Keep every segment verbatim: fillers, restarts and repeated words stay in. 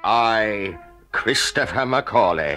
I, Christopher Macaulay.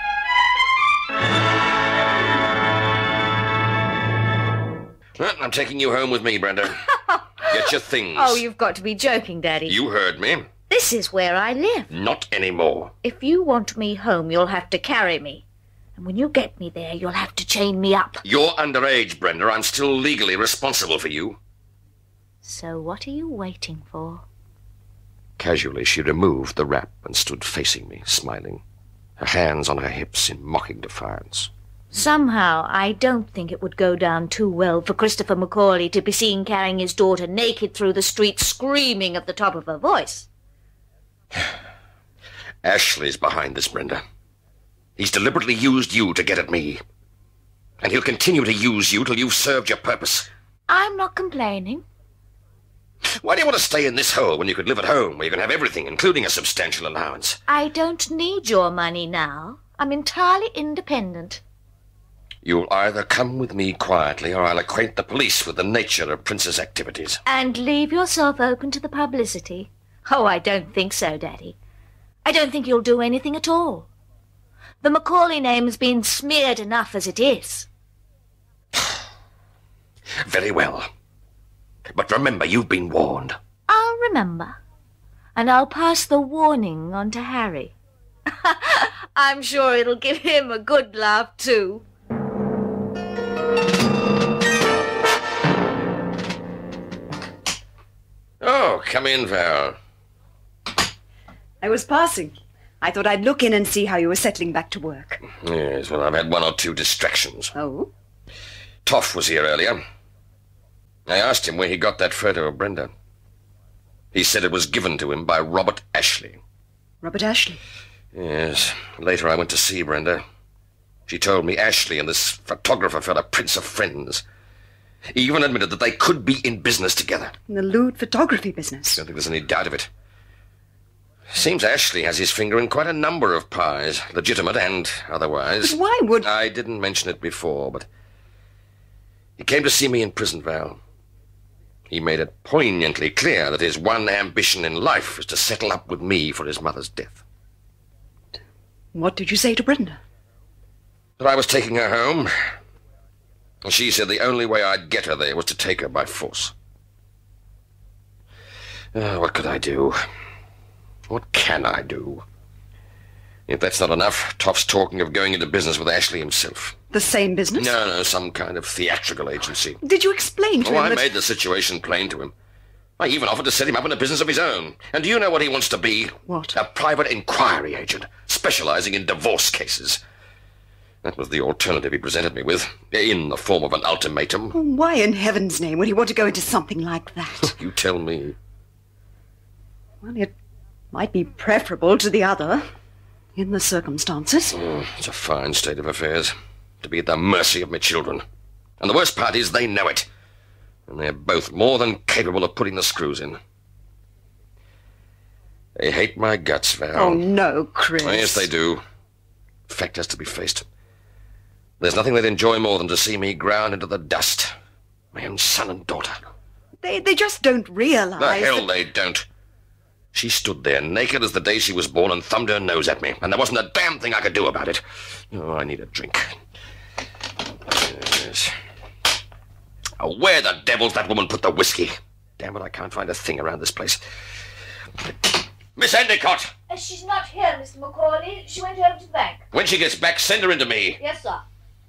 Well, I'm taking you home with me, Brenda. Get your things. Oh, you've got to be joking, Daddy. You heard me. This is where I live. Not anymore. If you want me home, you'll have to carry me. And when you get me there, you'll have to chain me up. You're underage, Brenda. I'm still legally responsible for you. So what are you waiting for? Casually, she removed the wrap and stood facing me, smiling, her hands on her hips in mocking defiance. Somehow, I don't think it would go down too well for Christopher Macaulay to be seen carrying his daughter naked through the street, screaming at the top of her voice. Ashley's behind this, Brenda. He's deliberately used you to get at me. And he'll continue to use you till you've served your purpose. I'm not complaining. Why do you want to stay in this hole when you could live at home, where you can have everything, including a substantial allowance? I don't need your money now. I'm entirely independent. You'll either come with me quietly, or I'll acquaint the police with the nature of Prince's activities. And leave yourself open to the publicity? Oh, I don't think so, Daddy. I don't think you'll do anything at all. The Macaulay name's been smeared enough as it is. Very well. But remember, you've been warned. I'll remember. And I'll pass the warning on to Harry. I'm sure it'll give him a good laugh, too. Oh, come in, Val. I was passing. I thought I'd look in and see how you were settling back to work. Yes, well, I've had one or two distractions. Oh? Toff was here earlier. I asked him where he got that photo of Brenda. He said it was given to him by Robert Ashley. Robert Ashley? Yes. Later I went to see Brenda. She told me Ashley and this photographer fellow Prince are friends. He even admitted that they could be in business together. In the lewd photography business? I don't think there's any doubt of it. Seems Ashley has his finger in quite a number of pies, legitimate and otherwise. But why would... I didn't mention it before, but he came to see me in prison, Val. He made it poignantly clear that his one ambition in life was to settle up with me for his mother's death. What did you say to Brenda? That I was taking her home. And she said the only way I'd get her there was to take her by force. Uh, what could I do? What can I do? If that's not enough, Toff's talking of going into business with Ashley himself. The same business? No, no, some kind of theatrical agency. Did you explain to oh, him I that... made the situation plain to him. I even offered to set him up in a business of his own. And do you know what he wants to be? What? A private inquiry agent, specializing in divorce cases. That was the alternative he presented me with, in the form of an ultimatum. Oh, why in heaven's name would he want to go into something like that? You tell me. Well, it might be preferable to the other, in the circumstances. Oh, it's a fine state of affairs, to be at the mercy of my children. And the worst part is they know it. And they're both more than capable of putting the screws in. They hate my guts, Val. Oh, no, Chris. Oh, yes, they do. Fact has to be faced. There's nothing they'd enjoy more than to see me ground into the dust. My own son and daughter. They, they just don't realize... The hell that... they don't. She stood there, naked as the day she was born, and thumbed her nose at me, and there wasn't a damn thing I could do about it. Oh, I need a drink. Yes. Oh, where the devil's that woman put the whiskey? Damn it, I can't find a thing around this place. Miss Endicott! Uh, she's not here, Mister Macaulay. She went over to the bank. When she gets back, send her into me. Yes, sir.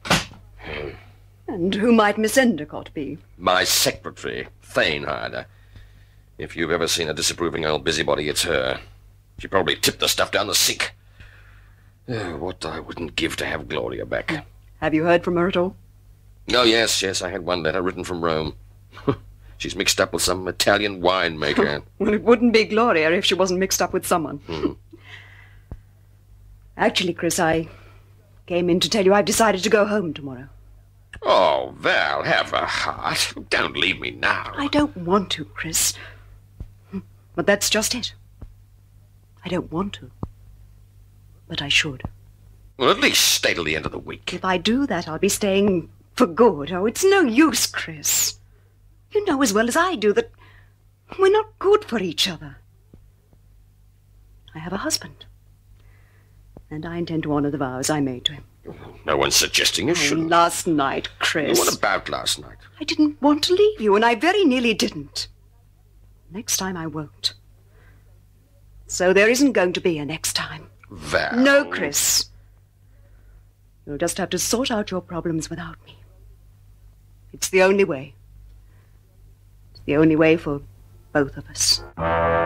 And who might Miss Endicott be? My secretary, Thane hired her. If you've ever seen a disapproving old busybody, it's her. She probably tipped the stuff down the sink. Oh, what I wouldn't give to have Gloria back. Have you heard from her at all? Oh, yes, yes, I had one letter written from Rome. She's mixed up with some Italian winemaker. Well, it wouldn't be Gloria if she wasn't mixed up with someone. Hmm. Actually, Chris, I came in to tell you I've decided to go home tomorrow. Oh, Val, have a heart. Don't leave me now. I don't want to, Chris. But that's just it. I don't want to. But I should. Well, at least stay till the end of the week. If I do that, I'll be staying for good. Oh, it's no use, Chris. You know as well as I do that we're not good for each other. I have a husband. And I intend to honor the vows I made to him. No one's suggesting you Oh, shouldn't. last night, Chris. What about last night? I didn't want to leave you, and I very nearly didn't. Next time I won't. So there isn't going to be a next time. Val. No, Chris. You'll just have to sort out your problems without me. It's the only way. It's the only way for both of us.